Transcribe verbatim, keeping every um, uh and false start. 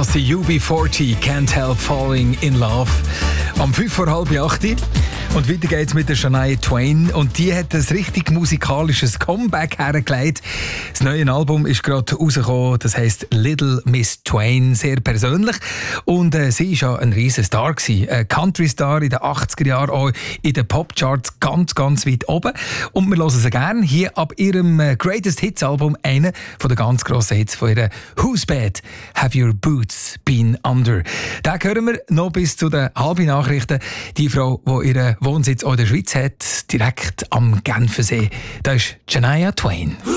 Das ist U B vierzig, Can't Help Falling in Love. Am fünf vor halb acht. Und weiter geht's mit der Shania Twain. Und die hat ein richtig musikalisches Comeback hergelegt. Das neue Album ist gerade rausgekommen. Das heisst Little Miss Twain. Sehr persönlich. Und äh, sie war ja ein riesen Star gewesen. Ein Country-Star in den achtziger Jahren, auch in den Popcharts ganz, ganz weit oben. Und wir hören sie gerne hier ab ihrem Greatest Hits Album, einen von den ganz grossen Hits von ihrer Whose Bed Have Your Boots Been Under. Den hören wir noch bis zu den halben Nachrichten. Die Frau, die ihren Wohnsitz auch in der Schweiz hat, direkt am Genfersee. Da ist Shania Twain.